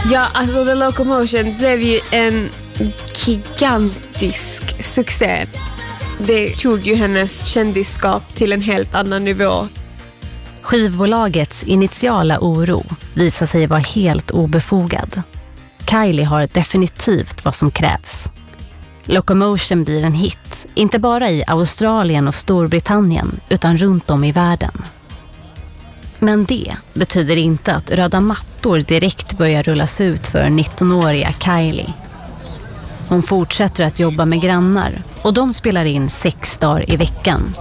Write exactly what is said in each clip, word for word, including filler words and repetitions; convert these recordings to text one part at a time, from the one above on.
Ja, alltså The Locomotion blev ju en gigantisk succé. Det tog ju hennes kändisskap till en helt annan nivå. Skivbolagets initiala oro visar sig vara helt obefogad. Kylie har definitivt vad som krävs. Locomotion blir en hit, inte bara i Australien och Storbritannien utan runt om i världen. Men det betyder inte att röda mattor direkt börjar rullas ut för nittonåriga Kylie. Hon fortsätter att jobba med grannar och de spelar in sex dagar i veckan.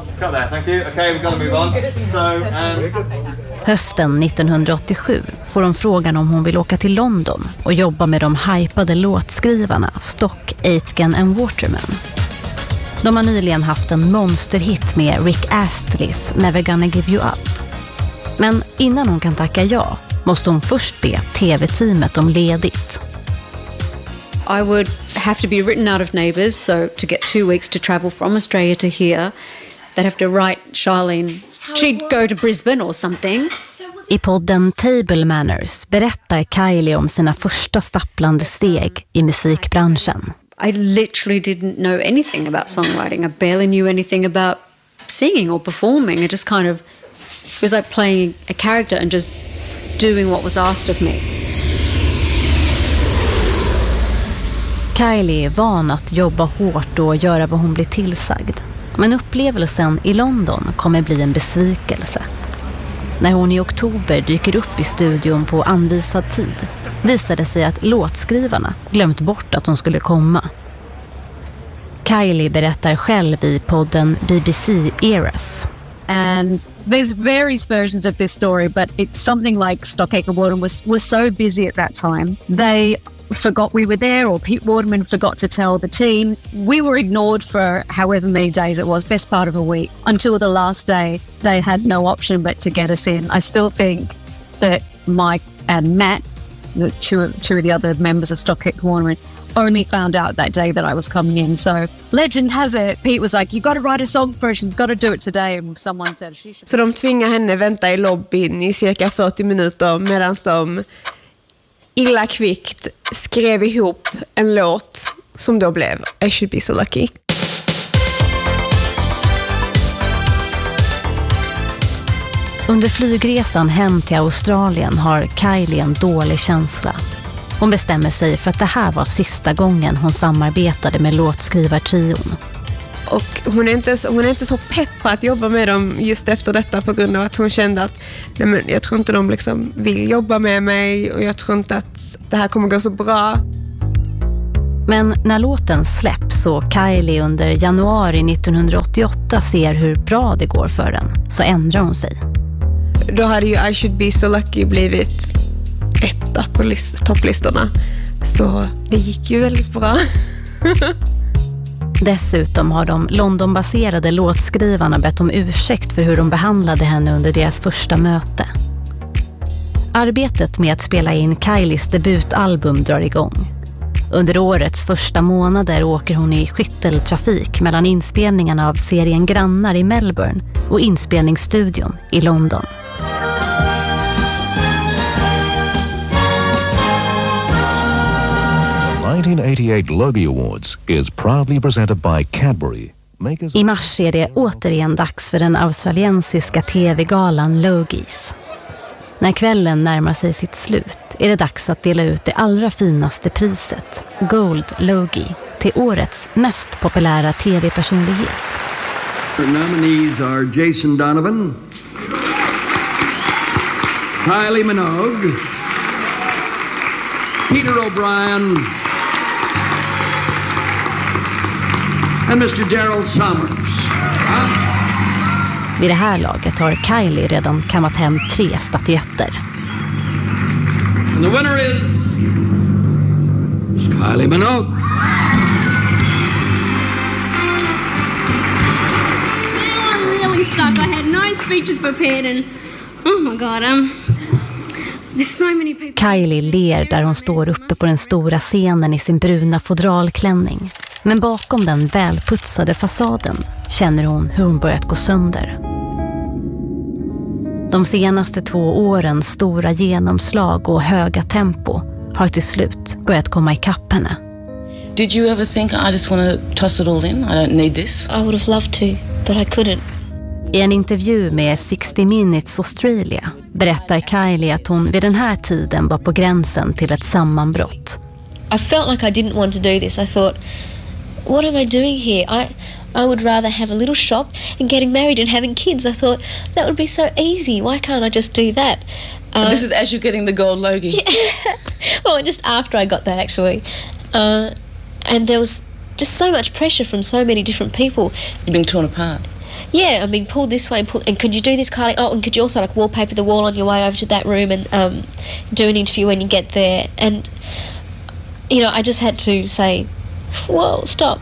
Hösten nittonhundraåttiosju får hon frågan om hon vill åka till London och jobba med de hypade låtskrivarna Stock, Aitken and Waterman. De har nyligen haft en monsterhit med Rick Astley's Never Gonna Give You Up. Men innan hon kan tacka ja måste hon först be tv-teamet om ledigt. I would have to be written out of Neighbours, so to get two weeks to travel from Australia to here, they'd have to write Charlene. She'd go to Brisbane or something. I podden Table Manners berättar Kylie om sina första stapplande steg i musikbranschen. I literally didn't know anything about songwriting. I barely knew anything about singing or performing. I just kind of, it was like playing a character and just doing what was asked of me. Kylie är van att jobba hårt och göra vad hon blir tillsagd. Men upplevelsen i London kommer bli en besvikelse. När hon i oktober dyker upp i studion på anvisad tid visade sig att låtskrivarna glömt bort att hon skulle komma. Kylie berättar själv i podden B B C Eras. And there's various versions of this story, but it's something like Stock, Aitken Waterman was, was so busy at that time. They forgot we were there, or Pete Waterman forgot to tell the team. We were ignored for however many days it was, best part of a week, until the last day. They had no option but to get us in. I still think that Mike and Matt, the two, two of the other members of Stock, Aitken Waterman, only found out that day that I was coming in. So legend has it, Pete was like, you got to write a song for her, she's got to do it today. And someone said she should. Så de tvingar henne vänta i lobbyn i cirka fyrtio minuter medan de illa kvickt skrev ihop en låt som då blev I Should Be So Lucky. Under flygresan hem till Australien har Kylie en dålig känsla. Hon bestämmer sig för att det här var sista gången hon samarbetade med låtskrivartrion. Och hon är, inte, hon är inte så pepp på att jobba med dem just efter detta på grund av att hon kände att nej men, jag tror inte de liksom vill jobba med mig och jag tror inte att det här kommer gå så bra. Men när låten släpps och Kylie under januari nittonhundraåttioåtta ser hur bra det går för den så ändrar hon sig. Då hade ju I Should Be So Lucky blivit etta på list- topplistorna. Så det gick ju väldigt bra. Dessutom har de Londonbaserade låtskrivarna bett om ursäkt för hur de behandlade henne under deras första möte. Arbetet med att spela in Kylies debutalbum drar igång. Under årets första månader åker hon i skytteltrafik mellan inspelningarna av serien Grannar i Melbourne och inspelningsstudion i London. nineteen eighty-eight Logie Awards is proudly presented by Cadbury. Makers... I mars är det återigen dags för den australiensiska tv-galan Logies. När kvällen närmar sig sitt slut är det dags att dela ut det allra finaste priset, Gold Logie, till årets mest populära tv-personlighet. The nominees are Jason Donovan, Kylie Minogue, Peter O'Brien, and mister Daryl Summers. Huh? Vid det här laget har Kylie redan kammat hem tre statyetter. And the winner is Kylie Minogue. I'm really stuck. I had no speeches prepared and oh my god, um there's so many people. Kylie ler där hon står uppe på den stora scenen i sin bruna fodralklänning. Men bakom den välputsade fasaden känner hon hur hon börjat gå sönder. De senaste två årens stora genomslag och höga tempo har till slut börjat komma ikapp henne. Did you ever think I just want to toss it all in? I don't need this. I would have loved to, but I couldn't. I en intervju med sixty minutes Australia berättar Kylie att hon vid den här tiden var på gränsen till ett sammanbrott. I felt like I didn't want to do this. I thought, what am I doing here? I I would rather have a little shop and getting married and having kids. I thought that would be so easy. Why can't I just do that? Uh, this is as you're getting the gold Logie. Yeah. Well, just after I got that, actually. Uh, and there was just so much pressure from so many different people. You're being torn apart. Yeah, I'm being pulled this way and pulled, and could you do this, Kylie? Oh, and could you also like wallpaper the wall on your way over to that room and um, do an interview when you get there? And, you know, I just had to say, whoa, stop.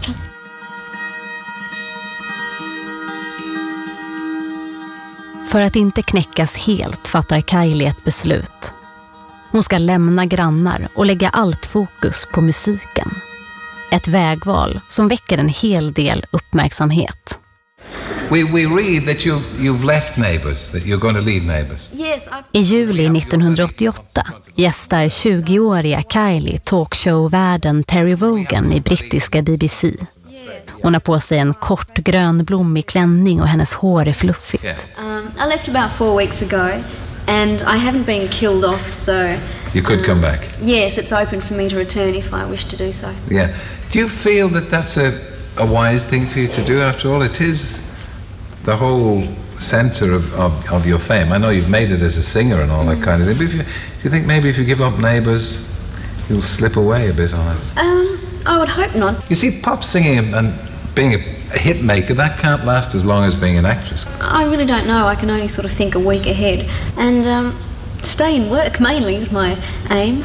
För att inte knäckas helt fattar Kylie ett beslut. Hon ska lämna grannar och lägga allt fokus på musiken. Ett vägval som väcker en hel del uppmärksamhet. We, we read that you've, you've left Neighbours, that you're going to leave Neighbours. Yes, I've... I juli nittonhundraåttioåtta gästar tjugoåriga Kylie talkshow-värden Terry Wogan i brittiska B B C. Hon har på sig en kort grönblommig klänning och hennes hår är fluffigt. Um, I left about four weeks ago and I haven't been killed off, so... You could um, come back. Yes, it's open for me to return if I wish to do so. Yeah. Do you feel that that's a, a wise thing for you to do? After all, it is the whole centre of, of, of your fame. I know you've made it as a singer and all that kind of thing, but if you, do you think maybe if you give up Neighbours, you'll slip away a bit on it? Um, I would hope not. You see, pop singing and being a, a hit maker, that can't last as long as being an actress. I really don't know. I can only sort of think a week ahead. And um, stay in work mainly is my aim.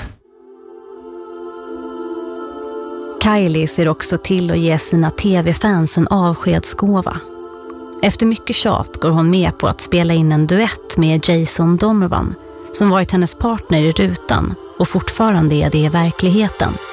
Kylie ser också till att ge sina tv-fans en avskedsgåva. Efter mycket tjat går hon med på att spela in en duett med Jason Donovan, som varit hennes partner i rutan och fortfarande är det i verkligheten.